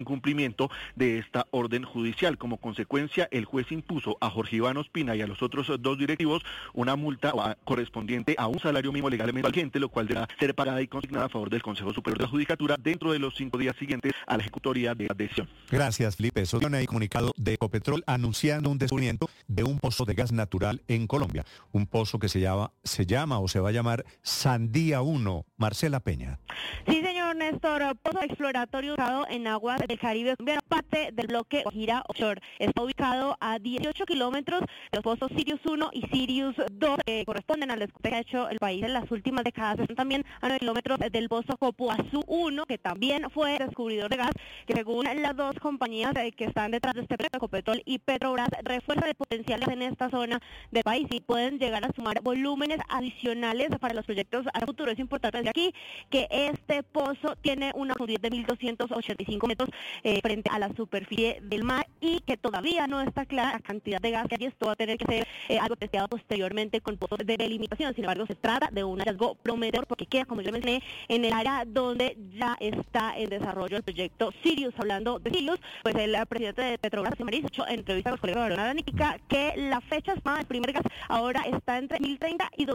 incumplimiento de esta orden judicial. Como consecuencia, el juez impuso a Jorge Iván Ospina y a los otros dos directivos una multa correspondiente a un salario mínimo legalmente vigente, lo cual deberá ser pagada y consignada a favor del Consejo Superior de la Judicatura dentro de los 5 días siguientes a la ejecutoria de la decisión. Gracias, Felipe. Eso viene ahí comunicado de Ecopetrol anunciando un descubrimiento de un pozo de gas natural en Colombia. Un pozo que se llama o se va a llamar Sandía 1. Marcela Peña. Sí, señor Néstor, pozo exploratorio ubicado en aguas del Caribe colombiano, parte del bloque Guajira Offshore. Está ubicado a 18 kilómetros de los pozos Sirius 1 y Sirius 2, que corresponden al descubrimiento que ha hecho el país en las últimas décadas. Están también a 9 kilómetros del pozo Copoazú 1, que también fue descubridor de gas, que según las dos compañías que están detrás de este proyecto, Ecopetrol y Petrobras, refuerza el potencial en esta zona del país y pueden llegar a sumar volúmenes adicionales para los proyectos a futuro. Es importante decir aquí que este pozo tiene una profundidad de 1.285 metros frente a la superficie del mar y que todavía no está clara la cantidad de gas que hay. Esto va a tener que ser algo testeado posteriormente con pozos de delimitación. Sin embargo, se trata de un hallazgo prometedor porque queda, como yo mencioné, en el área donde ya está en desarrollo el proyecto Sirius. Hablando de Sirius, pues el presidente de Petrobras, Maris, hecho entrevista a los colegas de la Aeronáutica que la fecha estimada del primer gas ahora está entre 2030 y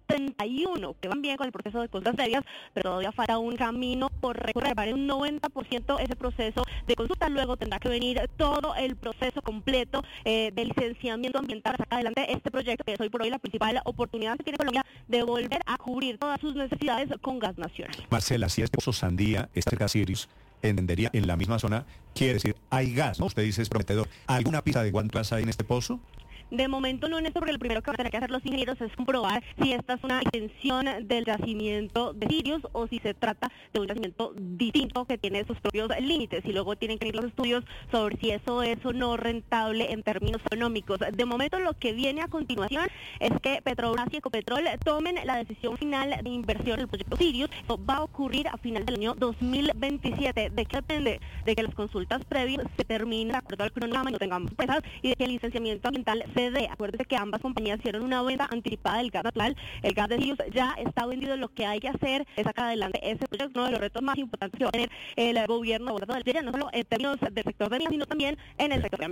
2031, que van bien con el proceso de consultas previas, pero todavía falta un camino por recorrer. Para un 90% ese proceso de consulta, luego tendrá que venir todo el proceso completo de licenciamiento ambiental para sacar adelante este proyecto, que es hoy por hoy la principal oportunidad que tiene Colombia de volver a cubrir todas sus necesidades con gas nacional. Marcela, si este pozo Sandía está cerca de Sirius, entendería en la misma zona, quiere decir, hay gas, ¿no? Usted dice es prometedor. ¿Alguna pista de cuánto gas hay en este pozo? De momento no, Néstor, porque lo primero que van a tener que hacer los ingenieros es comprobar si esta es una extensión del yacimiento de Sirius o si se trata de un yacimiento distinto que tiene sus propios límites, y luego tienen que ir los estudios sobre si eso es o no rentable en términos económicos. De momento lo que viene a continuación es que Petrobras y Ecopetrol tomen la decisión final de inversión del proyecto Sirius. Eso va a ocurrir a final del año 2027. ¿De qué depende? De que las consultas previas se terminen de acuerdo al cronograma y no tengamos sorpresas, y de que el licenciamiento ambiental se dé. Acuérdese que ambas compañías hicieron una venta anticipada del gas natural. El gas de Sirius ya está vendido. Lo que hay que hacer es sacar adelante ese proyecto, uno de los retos más importantes que va a tener el gobierno de Bolivia, no solo en términos del sector de minas, sino también en el sector de